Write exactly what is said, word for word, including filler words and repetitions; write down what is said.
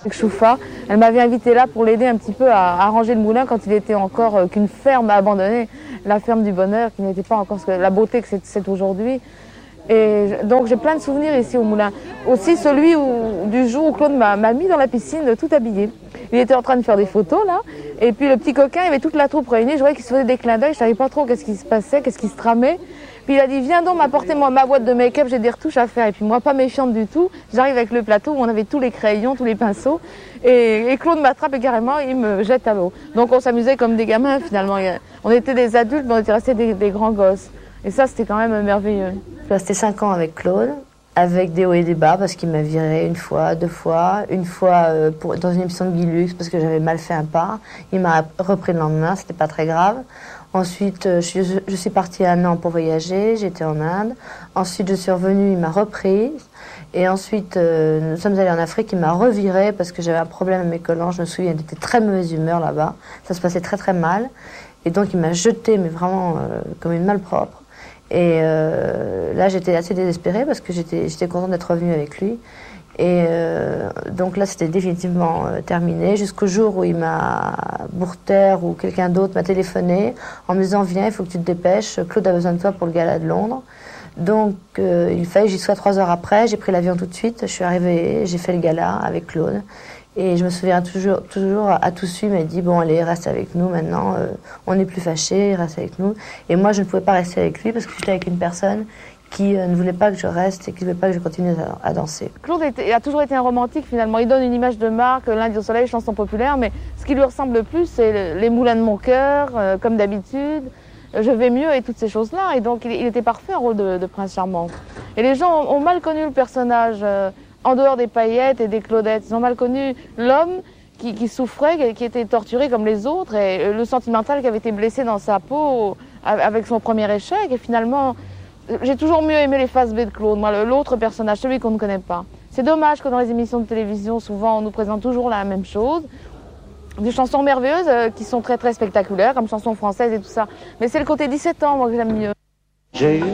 Choufa, elle m'avait invité là pour l'aider un petit peu à arranger le moulin quand il était encore euh, qu'une ferme abandonnée, la ferme du bonheur, qui n'était pas encore ce que, la beauté que c'est aujourd'hui. Et donc j'ai plein de souvenirs ici au moulin. Aussi celui où, du jour où Claude m'a mis dans la piscine tout habillé. Il était en train de faire des photos là, et puis le petit coquin, il y avait toute la troupe réunie, je voyais qu'il se faisait des clins d'œil, je savais pas trop qu'est-ce qui se passait, qu'est-ce qui se tramait. Puis il a dit viens donc m'apporter moi ma boîte de make-up, j'ai des retouches à faire. Et puis moi pas méfiante du tout, j'arrive avec le plateau où on avait tous les crayons, tous les pinceaux, et, et Claude m'attrape et carrément il me jette à l'eau. Donc on s'amusait comme des gamins finalement. On était des adultes mais on était restés des, des grands gosses. Et ça c'était quand même merveilleux. Je suis restée cinq ans avec Claude, avec des hauts et des bas parce qu'il m'a viré une fois, deux fois, une fois euh, pour, dans une émission de Guy Lux parce que j'avais mal fait un pas. Il m'a repris le lendemain, c'était pas très grave. Ensuite, euh, je, je suis partie un an pour voyager, j'étais en Inde. Ensuite, je suis revenue, il m'a reprise. Et ensuite, euh, nous sommes allés en Afrique, il m'a reviré parce que j'avais un problème à mes collants. Je me souviens, il était très mauvaise humeur là-bas. Ça se passait très très mal. Et donc, il m'a jetée, mais vraiment euh, comme une malpropre. Et euh, là, j'étais assez désespérée parce que j'étais j'étais contente d'être revenue avec lui. Et euh, donc là, c'était définitivement euh, terminé, jusqu'au jour où il m'a, Bourter ou quelqu'un d'autre m'a téléphoné en me disant « Viens, il faut que tu te dépêches, Claude a besoin de toi pour le gala de Londres ». Donc, euh, il fallait que j'y sois trois heures après, j'ai pris l'avion tout de suite, je suis arrivée, j'ai fait le gala avec Claude. Et je me souviens toujours, toujours à tout suite, il m'a dit « Bon, allez, reste avec nous maintenant, euh, on n'est plus fâchés, reste avec nous ». Et moi, je ne pouvais pas rester avec lui parce que j'étais avec une personne qui euh, ne voulait pas que je reste et qui ne voulait pas que je continue à, à danser. Claude était, a toujours été un romantique finalement. Il donne une image de marque, Lundi au soleil, chanson populaire, mais ce qui lui ressemble le plus, c'est les moulins de mon cœur, euh, comme d'habitude, Je vais mieux et toutes ces choses-là. Et donc il, il était parfait en rôle de, de prince charmant. Et les gens ont, ont mal connu le personnage, euh, en dehors des paillettes et des Claudettes. Ils ont mal connu l'homme qui, qui souffrait, qui était torturé comme les autres, et le sentimental qui avait été blessé dans sa peau avec son premier échec. Et finalement, j'ai toujours mieux aimé les faces B de Claude, moi, l'autre personnage, celui qu'on ne connaît pas. C'est dommage que dans les émissions de télévision, souvent, on nous présente toujours la même chose. Des chansons merveilleuses euh, qui sont très très spectaculaires, comme chansons françaises et tout ça. Mais c'est le côté dix-sept ans, moi, que j'aime mieux. J'ai eu